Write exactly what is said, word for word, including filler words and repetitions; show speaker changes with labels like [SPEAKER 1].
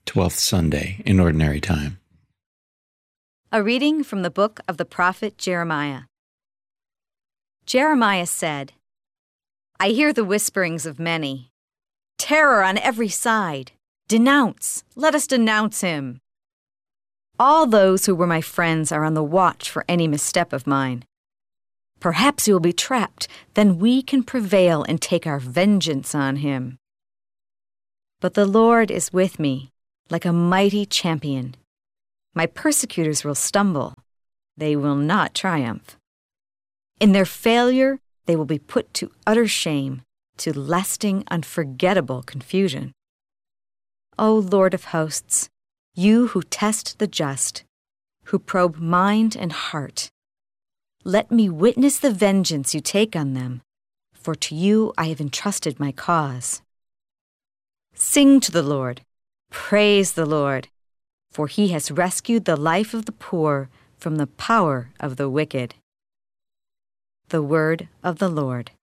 [SPEAKER 1] twelfth Sunday in Ordinary Time.
[SPEAKER 2] A reading from the book of the prophet Jeremiah. Jeremiah said, I hear the whisperings of many. Terror on every side. Denounce. Let us denounce him. All those who were my friends are on the watch for any misstep of mine. Perhaps he will be trapped, then we can prevail and take our vengeance on him. But the Lord is with me, like a mighty champion. My persecutors will stumble. They will not triumph. In their failure, they will be put to utter shame, to lasting, unforgettable confusion. O Lord of hosts, you who test the just, who probe mind and heart, let me witness the vengeance you take on them, for to you I have entrusted my cause. Sing to the Lord, praise the Lord, for he has rescued the life of the poor from the power of the wicked. The word of the Lord.